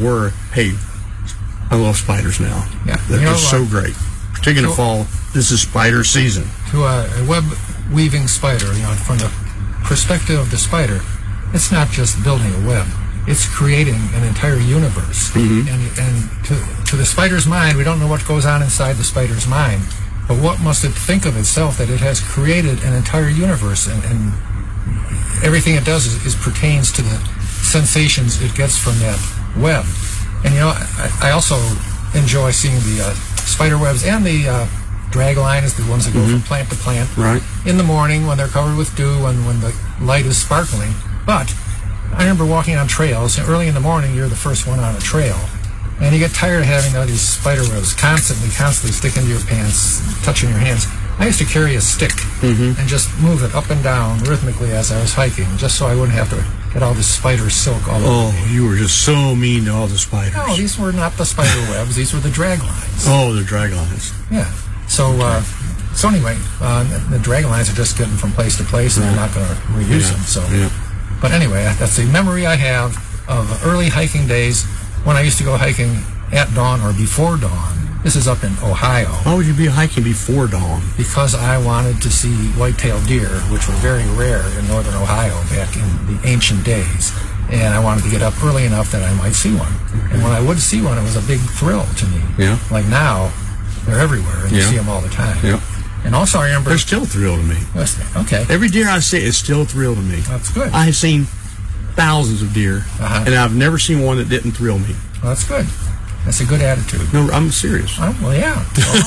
were, hey, I love spiders now. Yeah. They're just so great. Particularly in the fall, this is spider season. To a web weaving spider, from the perspective of the spider, it's not just building a web. It's creating an entire universe. Mm-hmm. And to the spider's mind, we don't know what goes on inside the spider's mind, but what must it think of itself that it has created an entire universe, and everything it does is pertains to the sensations it gets from that web. And I also enjoy seeing the spider webs and the drag lines, the ones that go from plant to plant, in the morning when they're covered with dew and when the light is sparkling. But I remember walking on trails. Early in the morning, you're the first one on a trail, and you get tired of having all these spider webs constantly sticking to your pants, touching your hands. I used to carry a stick and just move it up and down rhythmically as I was hiking, just so I wouldn't have to get all this spider silk all over me. Oh, you were just so mean to all the spiders. No, these were not the spider webs. These were the drag lines. Oh, the drag lines. Yeah. So anyway, the drag lines are just getting from place to place, and I'm not going to reuse them. So, but anyway, that's the memory I have of early hiking days when I used to go hiking at dawn or before dawn. This is up in Ohio. Why would you be hiking before dawn? Because I wanted to see white-tailed deer, which were very rare in northern Ohio back in the ancient days. And I wanted to get up early enough that I might see one. And when I would see one, it was a big thrill to me. Yeah. Like now, they're everywhere, and you see them all the time. Yeah. And also, I remember... They're still a thrill to me. Okay. Every deer I see is still a thrill to me. That's good. I have seen thousands of deer, and I've never seen one that didn't thrill me. Well, that's good. That's a good attitude. No, I'm serious. Oh, well, yeah.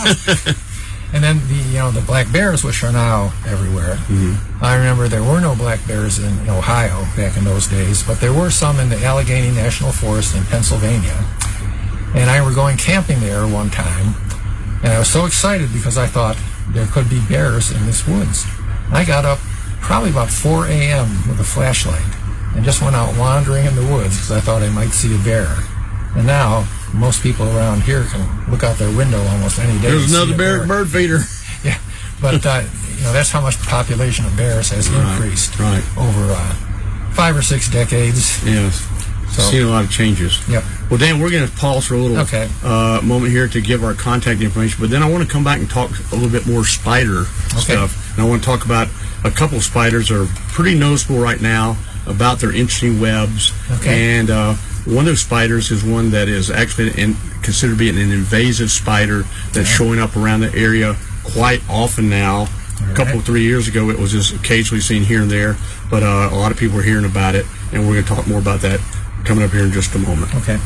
And then the black bears, which are now everywhere. I remember there were no black bears in Ohio back in those days, but there were some in the Allegheny National Forest in Pennsylvania. And I were going camping there one time, and I was so excited because I thought there could be bears in this woods. I got up probably about 4 a.m. with a flashlight and just went out wandering in the woods because I thought I might see a bear. And now most people around here can look out their window almost any day. There's another bear bird feeder. Yeah, but that's how much the population of bears has increased over 5 or 6 decades. Yes. So, seen a lot of changes. Yep. Well, Dan, we're going to pause for a little moment here to give our contact information, but then I want to come back and talk a little bit more spider stuff. And I want to talk about a couple of spiders that are pretty noticeable right now about their interesting webs. And one of those spiders is one that is actually considered to be an invasive spider that's showing up around the area quite often now. A couple, 3 years ago, it was just occasionally seen here and there, but a lot of people are hearing about it, and we're going to talk more about that coming up here in just a moment. Okay.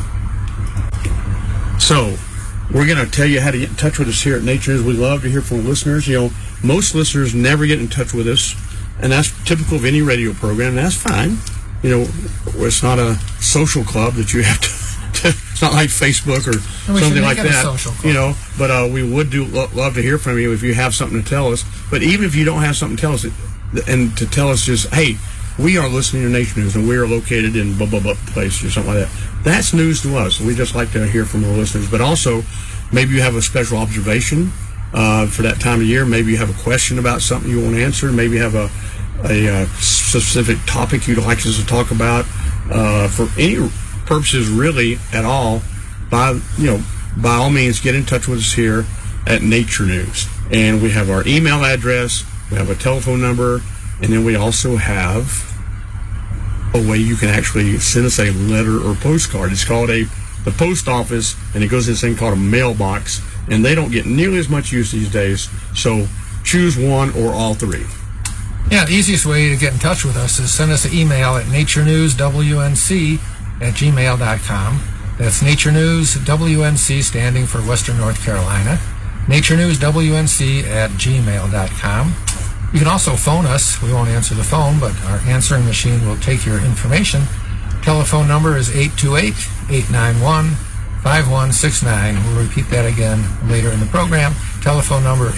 So, we're going to tell you how to get in touch with us here at Nature News. We love to hear from listeners. Most listeners never get in touch with us, and that's typical of any radio program, and that's fine. It's not a social club that you have to it's not like Facebook or something like that. But we would love to hear from you if you have something to tell us. But even if you don't have something to tell us, and to tell us just, hey, we are listening to Nature News and we are located in blah, blah, blah place or something like that. That's news to us. We just like to hear from our listeners. But also, maybe you have a special observation for that time of year. Maybe you have a question about something you want to answer. Maybe you have a specific topic you'd like us to talk about for any purposes really at all. By all means, get in touch with us here at Nature News. And we have our email address, we have a telephone number, and then we also have a way you can actually send us a letter or postcard. It's called the post office, and it goes in this thing called a mailbox, and they don't get nearly as much use these days, so choose one or all three. Yeah, the easiest way to get in touch with us is send us an email at naturenewswnc@gmail.com. That's Nature News WNC, standing for Western North Carolina. naturenewswnc@gmail.com. You can also phone us. We won't answer the phone, but our answering machine will take your information. Telephone number is 828-891-5169. We'll repeat that again later in the program. Telephone number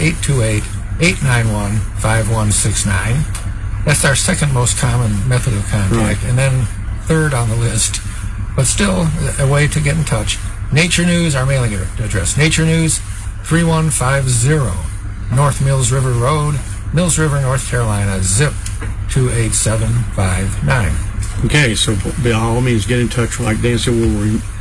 828-891-5169. That's our second most common method of contact. And then third on the list, but still a way to get in touch. Nature News, our mailing address. Nature News, 3150 North Mills River Road, Mills River, North Carolina, zip 28759. Okay, so by all means, get in touch. Like Dan said, we'll